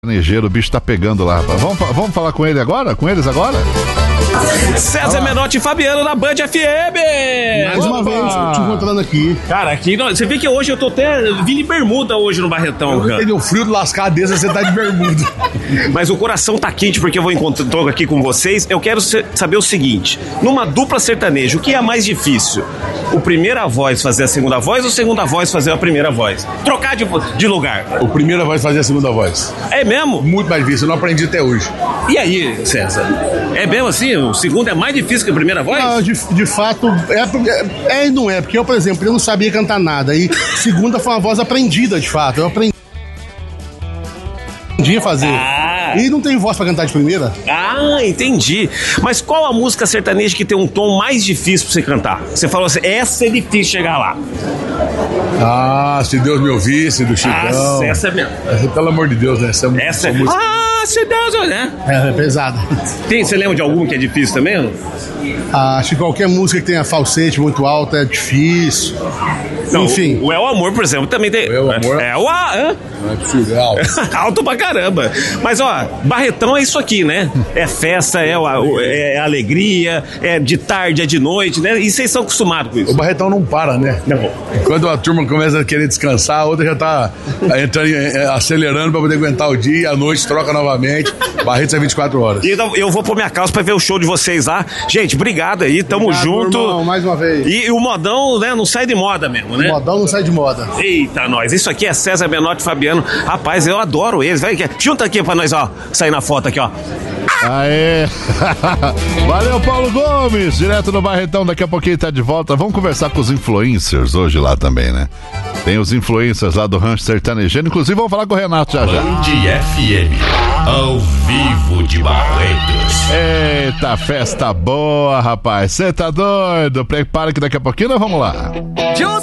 Sertanejeiro, o bicho tá pegando lá, rapaz. Vamos falar com ele agora? Com eles agora? César Menotti e Fabiano na Band FM! Mais uma vez, te encontrando aqui. Cara, aqui, você vê que hoje eu tô até vindo de bermuda hoje no Barretão, cara. Ele é um frio do lascado desse, você tá de bermuda. Mas o coração tá quente porque eu tô aqui com vocês. Eu quero saber o seguinte: numa dupla sertaneja, o que é mais difícil? O primeira voz fazer a segunda voz ou a segunda voz fazer a primeira voz? Trocar de lugar. O primeiro vai fazer a segunda voz. É mesmo? Muito mais difícil, eu não aprendi até hoje. E aí, César? É mesmo assim? O segundo é mais difícil que a primeira voz? Não, de fato, é e não é. Porque eu, por exemplo, eu não sabia cantar nada. E segunda foi uma voz aprendida, de fato. Eu aprendi a fazer. E não tem voz pra cantar de primeira? Ah, entendi. Mas qual a música sertaneja que tem um tom mais difícil pra você cantar? Você falou assim, essa é difícil chegar lá. Ah, Se Deus Me Ouvisse, do Chicão. Ah, essa é mesmo. Pelo amor de Deus, né? Essa é música. Ah, se Deus, né? É pesada. Você lembra de alguma que é difícil também? Acho que qualquer música que tenha falsete muito alto é difícil. Não, enfim. O É o Amor, por exemplo, também tem. O É o Amor? É o A. Não é possível, é alto. Alto pra caramba. Mas, ó, Barretão é isso aqui, né? É festa, é alegria, é de tarde, é de noite, né? E vocês são acostumados com isso. O Barretão não para, né? Não. Quando a turma começa a querer descansar, a outra já tá entrando, acelerando pra poder aguentar o dia, a noite troca novamente. Barretos é 24 horas. Então, eu vou pôr minha calça pra ver o show de vocês lá. Gente, obrigado aí, tamo Obrigado, junto. Irmão, mais uma vez. E o modão, né, não sai de moda mesmo, né? O modão não sai de moda. Eita, nós. Isso aqui é César Menotti e Fabiano. Rapaz, eu adoro eles. Vai, junta aqui pra nós, ó, sair na foto aqui, ó. Aê! Valeu, Paulo Gomes, direto do Barretão, daqui a pouquinho tá de volta. Vamos conversar com os influencers hoje lá também, né? Tem os influencers lá do Rancho Sertanejeiro, inclusive vamos falar com o Renato já. Band FM, ao vivo de Barretos. Eita, festa boa, rapaz. Você tá doido? Prepara que daqui a pouquinho nós vamos lá.